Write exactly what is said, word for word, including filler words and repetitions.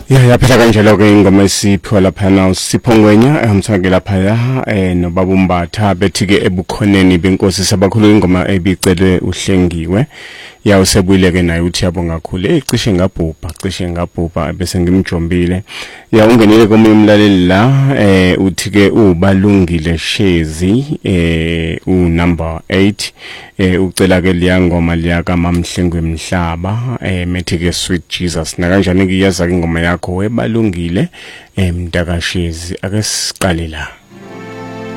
Yeah, yaphela kanjalo ke ingoma esiphiwa lapha na Siphongwenya ehambisana lapha eh noBabumbatha bethi ke ebukhoneni benkosi sabakhulu ingoma ebicelwe uhlengiwe ya usebuyile ke naye uthi yabonga kakhulu ecishe ngabhubha cishe ngabhubha bese ngimjombile ya ungenile komunye umlaleli la eh uthi ke ubalungile Shezi eh u number eight eh ucela ke liya ngoma liya kaMamhlengwe Mhlaba eh methi ke Sweet Jesus na kanjani ke yaza ke ingoma yakho webalungile emntakashezi ake siqale la.